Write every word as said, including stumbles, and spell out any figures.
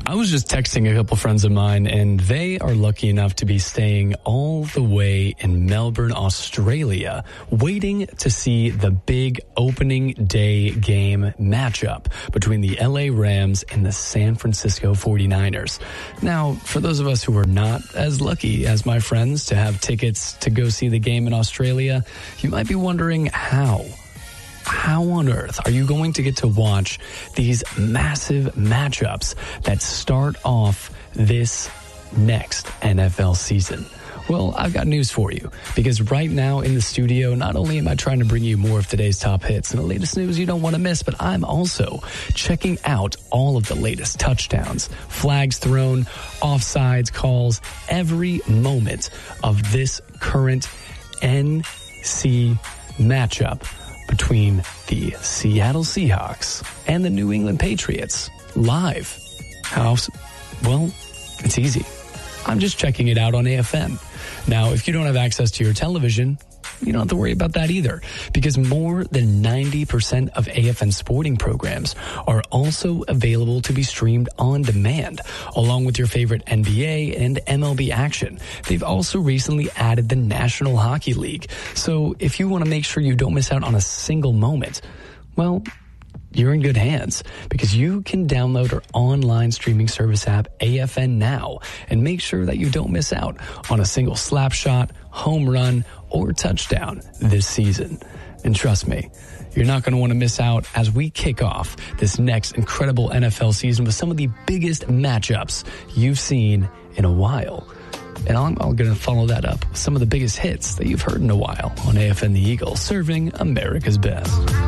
I was just texting a couple friends of mine, and they are lucky enough to be staying all the way in Melbourne, Australia, waiting to see the big opening day game matchup between the L A Rams and the San Francisco forty-niners. Now, for those of us who are not as lucky as my friends to have tickets to go see the game in Australia, you might be wondering how. How on earth are you going to get to watch these massive matchups that start off this next N F L season? Well, I've got news for you, because right now in the studio, not only am I trying to bring you more of today's top hits and the latest news you don't want to miss, but I'm also checking out all of the latest touchdowns, flags thrown, offsides calls, every moment of this current N C matchup between the Seattle Seahawks and the New England Patriots live. How? Well, it's easy. I'm just checking it out on A F N. Now, if you don't have access to your television, you don't have to worry about that either, because more than ninety percent of A F N sporting programs are also available to be streamed on demand, along with your favorite N B A and M L B action. They've also recently added the National Hockey League. So if you want to make sure you don't miss out on a single moment, well, you're in good hands, because you can download our online streaming service app, A F N Now, and make sure that you don't miss out on a single slap shot, home run, or touchdown this season. And trust me, you're not going to want to miss out as we kick off this next incredible N F L season with some of the biggest matchups you've seen in a while. And I'm, I'm going to follow that up with some of the biggest hits that you've heard in a while on A F N The Eagle, serving America's best.